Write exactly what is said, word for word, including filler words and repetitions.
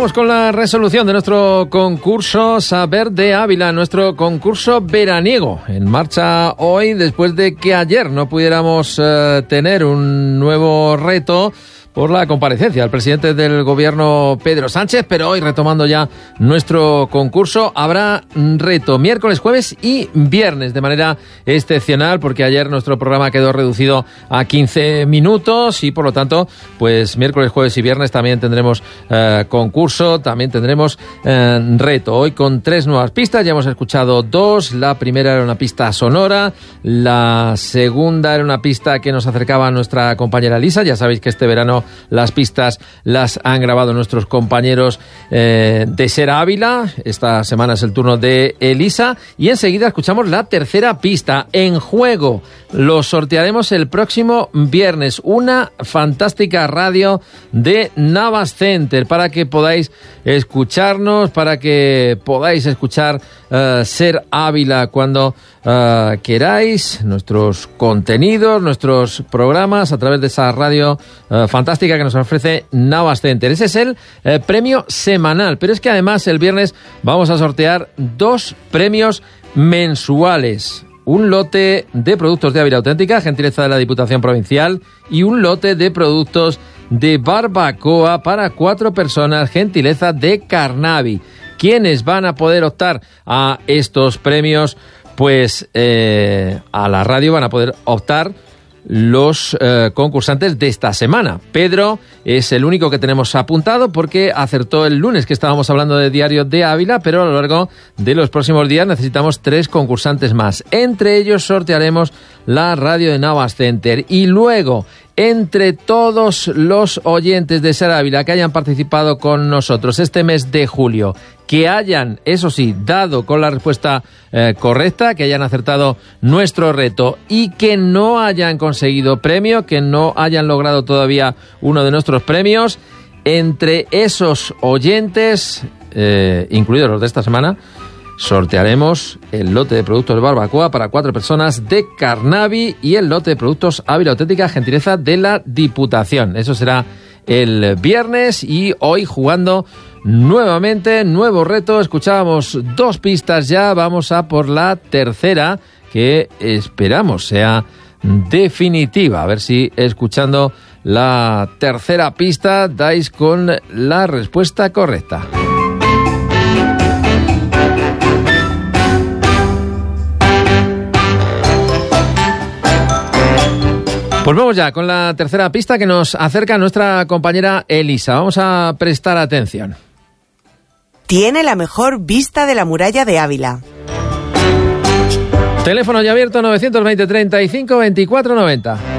Vamos con la resolución de nuestro concurso Saber de Ávila, nuestro concurso veraniego, en marcha hoy después de que ayer no pudiéramos uh, tener un nuevo reto por la comparecencia del presidente del gobierno, Pedro Sánchez, pero hoy, retomando ya nuestro concurso, habrá reto miércoles, jueves y viernes de manera excepcional, porque ayer nuestro programa quedó reducido a quince minutos y por lo tanto, pues miércoles, jueves y viernes también tendremos eh, concurso, también tendremos eh, reto. Hoy con tres nuevas pistas, ya hemos escuchado dos. La primera era una pista sonora, la segunda era una pista que nos acercaba a nuestra compañera Elisa. Ya sabéis que este verano las pistas las han grabado nuestros compañeros eh, de Ser Ávila. Esta semana es el turno de Elisa. Y enseguida escuchamos la tercera pista. En juego, lo sortearemos el próximo viernes. Una fantástica radio de Navas Center para que podáis escucharnos, para que podáis escuchar uh, Ser Ávila cuando uh, queráis, nuestros contenidos, nuestros programas a través de esa radio uh, fantástica que nos ofrece Navas Center. Ese es el eh, premio semanal, pero es que además el viernes vamos a sortear dos premios mensuales. Un lote de productos de Ávila Auténtica, gentileza de la Diputación Provincial, y un lote de productos de barbacoa para cuatro personas, gentileza de Carnavi. ¿Quiénes van a poder optar a estos premios? Pues eh, a la radio van a poder optar los eh, concursantes de esta semana. Pedro es el único que tenemos apuntado porque acertó el lunes que estábamos hablando de Diario de Ávila, pero a lo largo de los próximos días necesitamos tres concursantes más. Entre ellos sortearemos la radio de Navas Center y luego, entre todos los oyentes de Ser Ávila que hayan participado con nosotros este mes de julio, que hayan, eso sí, dado con la respuesta eh, correcta, que hayan acertado nuestro reto y que no hayan conseguido premio, que no hayan logrado todavía uno de nuestros premios, entre esos oyentes, eh, incluidos los de esta semana, sortearemos el lote de productos de barbacoa para cuatro personas de Carnavi y el lote de productos Ávila Auténtica, gentileza de la Diputación. Eso será el viernes y hoy jugando nuevamente, nuevo reto. Escuchábamos dos pistas ya, vamos a por la tercera, que esperamos sea definitiva. A ver si escuchando la tercera pista dais con la respuesta correcta. Pues vamos ya con la tercera pista que nos acerca nuestra compañera Elisa. Vamos a prestar atención. Tiene la mejor vista de la muralla de Ávila. Teléfono ya abierto novecientos veinte, treinta y cinco, veinticuatro noventa.